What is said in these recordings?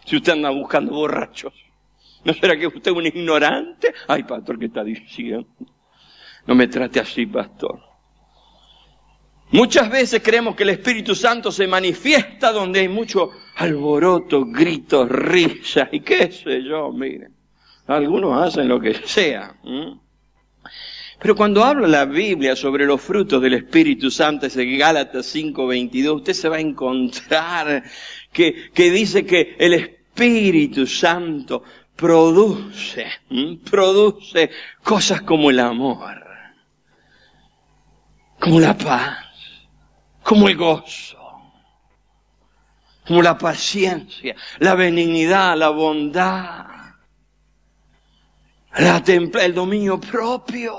si usted anda buscando borrachos? ¿No será que usted es un ignorante? Ay, pastor, ¿qué está diciendo? No me trate así, pastor. Muchas veces creemos que el Espíritu Santo se manifiesta donde hay mucho alboroto, gritos, risas y qué sé yo, miren. Algunos hacen lo que sea. Pero cuando habla la Biblia sobre los frutos del Espíritu Santo, ese Gálatas 5:22, usted se va a encontrar que dice que el Espíritu Santo produce cosas como el amor, como la paz, como el gozo, como la paciencia, la benignidad, la bondad, el dominio propio.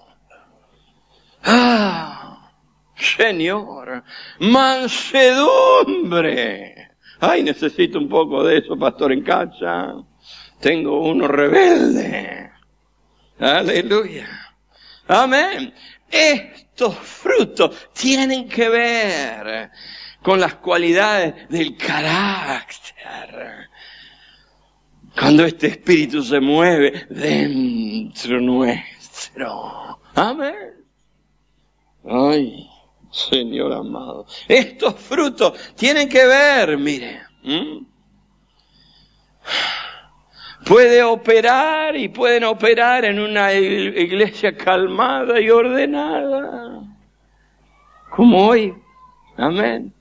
Señor, mansedumbre. Ay, necesito un poco de eso, pastor, en casa. Tengo uno rebelde. Aleluya. Amén. Estos frutos tienen que ver con las cualidades del carácter. Cuando este espíritu se mueve dentro nuestro. Amén. Ay, Señor amado. Estos frutos tienen que ver, mire. Pueden operar en una iglesia calmada y ordenada. Como hoy. Amén.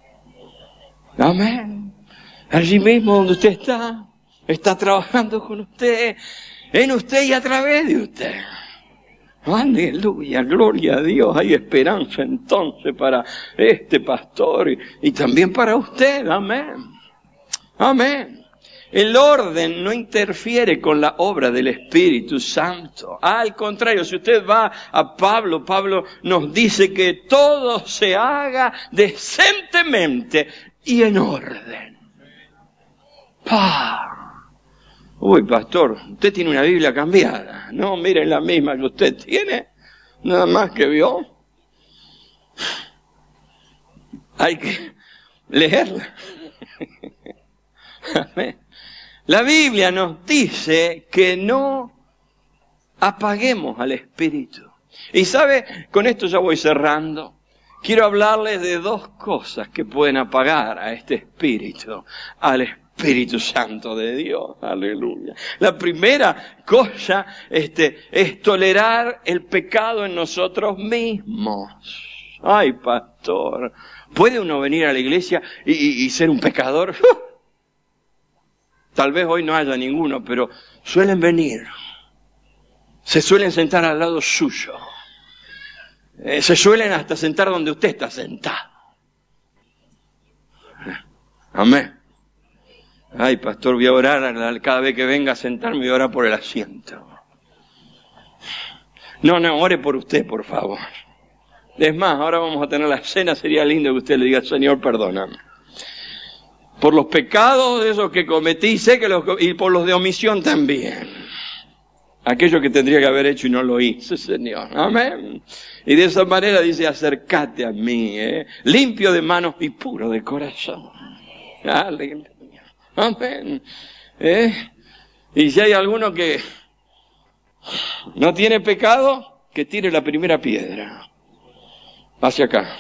Amén. Allí mismo donde usted está trabajando con usted, en usted y a través de usted. Aleluya, gloria a Dios. Hay esperanza entonces para este pastor y también para usted. Amén. Amén. El orden no interfiere con la obra del Espíritu Santo. Al contrario, si usted va a Pablo nos dice que todo se haga decentemente y en orden. Uy, pastor, usted tiene una Biblia cambiada. No, miren la misma que usted tiene, nada más que vio. Hay que leerla. Amén. La Biblia nos dice que no apaguemos al Espíritu. Y sabe, con esto ya voy cerrando. Quiero hablarles de dos cosas que pueden apagar a este Espíritu, al Espíritu Santo de Dios. Aleluya. La primera cosa es tolerar el pecado en nosotros mismos. Ay, pastor, ¿puede uno venir a la iglesia y ser un pecador? Tal vez hoy no haya ninguno, pero suelen venir. Se suelen sentar al lado suyo. Se suelen hasta sentar donde usted está sentado. Amén. Ay, pastor, voy a orar cada vez que venga a sentarme, voy a orar por el asiento. No, ore por usted, por favor. Es más, ahora vamos a tener la cena, sería lindo que usted le diga, Señor, perdóname. Por los pecados de esos que cometí, y por los de omisión también. Aquello que tendría que haber hecho y no lo hice, Señor. Amén. Y de esa manera dice, acércate a mí, limpio de manos y puro de corazón. Aleluya. Amén. Y si hay alguno que no tiene pecado, que tire la primera piedra. Hacia acá.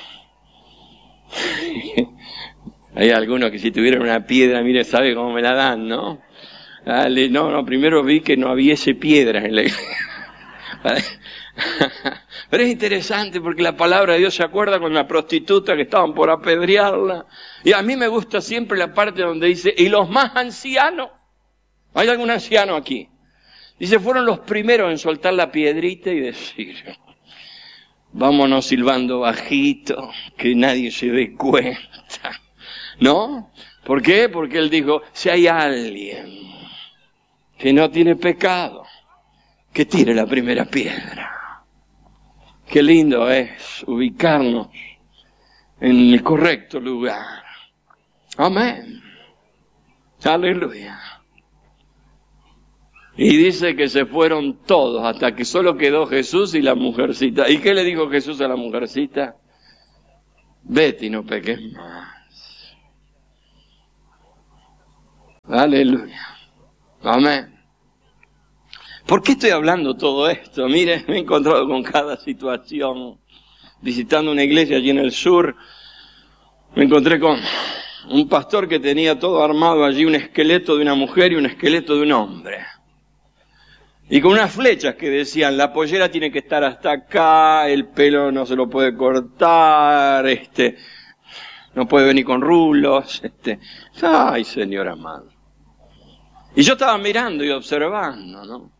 Hay algunos que si tuvieran una piedra, mire, sabe cómo me la dan, ¿no? No, primero vi que no hubiese piedras en la iglesia. Pero es interesante porque la palabra de Dios se acuerda con la prostituta que estaban por apedrearla. Y a mí me gusta siempre la parte donde dice, y los más ancianos, ¿hay algún anciano aquí? Dice, fueron los primeros en soltar la piedrita y decir, vámonos silbando bajito, que nadie se dé cuenta. ¿No? ¿Por qué? Porque él dijo, si hay alguien que no tiene pecado, que tire la primera piedra. Qué lindo es ubicarnos en el correcto lugar. Amén. Aleluya. Y dice que se fueron todos hasta que solo quedó Jesús y la mujercita. ¿Y qué le dijo Jesús a la mujercita? Vete y no peques más. Aleluya. Amén. ¿Por qué estoy hablando todo esto? Mire, me he encontrado con cada situación. Visitando una iglesia allí en el sur, me encontré con un pastor que tenía todo armado allí, un esqueleto de una mujer y un esqueleto de un hombre. Y con unas flechas que decían, la pollera tiene que estar hasta acá, el pelo no se lo puede cortar, no puede venir con rulos, Ay, Señor amado. Y yo estaba mirando y observando, ¿no?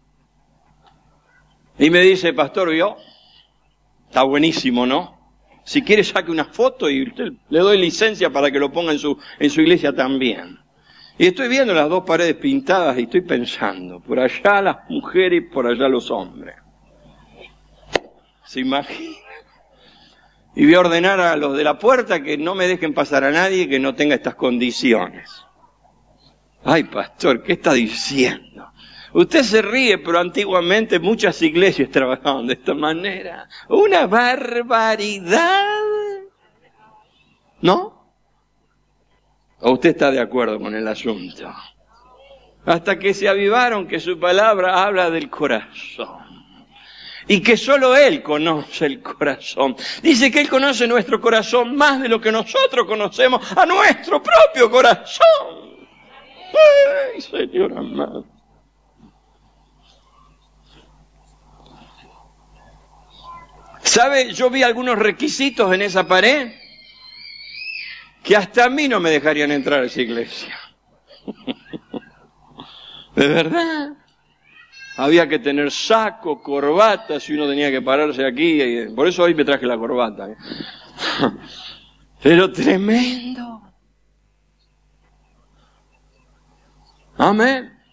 Y me dice, pastor, ¿vio? Está buenísimo, ¿no? Si quiere saque una foto y usted le doy licencia para que lo ponga en su iglesia también. Y estoy viendo las dos paredes pintadas y estoy pensando, por allá las mujeres y por allá los hombres. ¿Se imagina? Y voy a ordenar a los de la puerta que no me dejen pasar a nadie que no tenga estas condiciones. Ay, pastor, ¿qué está diciendo? Usted se ríe, pero antiguamente muchas iglesias trabajaban de esta manera. ¡Una barbaridad! ¿No? ¿O usted está de acuerdo con el asunto? Hasta que se avivaron que su palabra habla del corazón. Y que solo Él conoce el corazón. Dice que Él conoce nuestro corazón más de lo que nosotros conocemos a nuestro propio corazón. ¡Ay, Señor amado! ¿Sabe? Yo vi algunos requisitos en esa pared que hasta a mí no me dejarían entrar a esa iglesia. ¿De verdad? Había que tener saco, corbata, si uno tenía que pararse aquí. Por eso hoy me traje la corbata. Pero tremendo. Amén.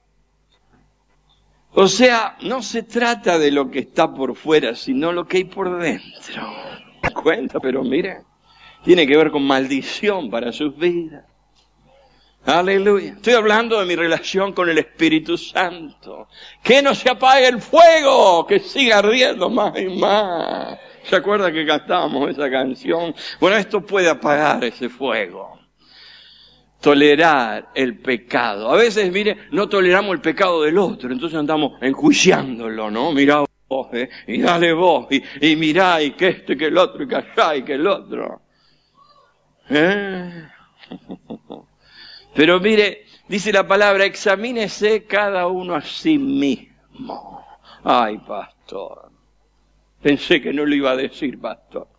O sea, no se trata de lo que está por fuera, sino lo que hay por dentro. ¿Me das cuenta? Pero mire, tiene que ver con maldición para sus vidas. Aleluya. Estoy hablando de mi relación con el Espíritu Santo. Que no se apague el fuego, que siga ardiendo más y más. ¿Se acuerda que cantábamos esa canción? Bueno, esto puede apagar ese fuego. Tolerar el pecado. A veces, mire, no toleramos el pecado del otro, entonces andamos enjuiciándolo, ¿no? Mirá vos, y dale vos, y mirá, y que esto, y que el otro, y que allá, y que el otro. Pero mire, dice la palabra, examínese cada uno a sí mismo. Ay, pastor. Pensé que no lo iba a decir, pastor.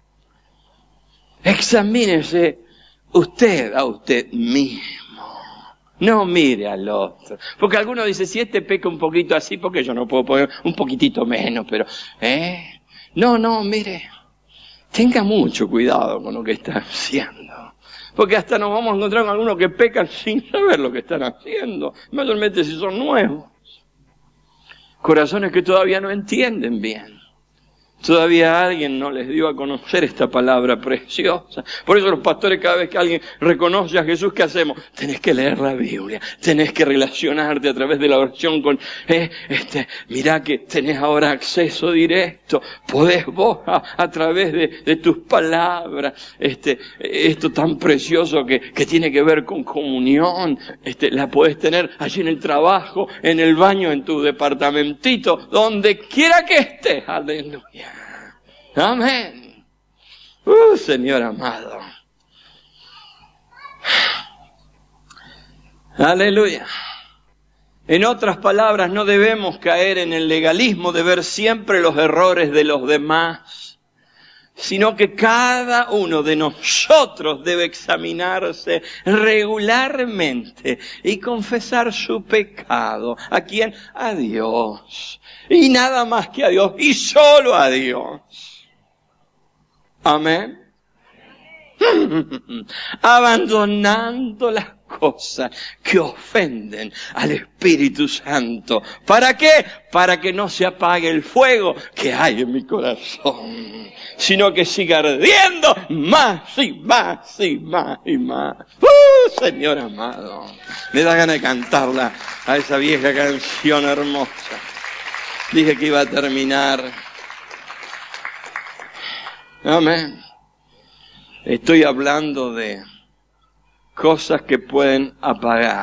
Examínese usted a usted mismo. No mire al otro. Porque algunos dicen, si este peca un poquito así, porque yo no puedo poner un poquitito menos, pero, No, mire. Tenga mucho cuidado con lo que está haciendo. Porque hasta nos vamos a encontrar con algunos que pecan sin saber lo que están haciendo. Mayormente si son nuevos. Corazones que todavía no entienden bien. Todavía alguien no les dio a conocer esta palabra preciosa. Por eso los pastores, cada vez que alguien reconoce a Jesús, ¿qué hacemos? Tenés que leer la Biblia, tenés que relacionarte a través de la oración con, mirá que tenés ahora acceso directo, podés vos a través de tus palabras, esto tan precioso que tiene que ver con comunión, la podés tener allí en el trabajo, en el baño, en tu departamentito, donde quiera que estés, aleluya. Amén. Señor amado. Aleluya. En otras palabras, no debemos caer en el legalismo de ver siempre los errores de los demás, sino que cada uno de nosotros debe examinarse regularmente y confesar su pecado. ¿A quién? A Dios. Y nada más que a Dios, y solo a Dios. Amén. Abandonando las cosas que ofenden al Espíritu Santo. ¿Para qué? Para que no se apague el fuego que hay en mi corazón, sino que siga ardiendo más y más y más y más. Señor amado, me da ganas de cantarla a esa vieja canción hermosa. Dije que iba a terminar. Amén. Estoy hablando de cosas que pueden apagar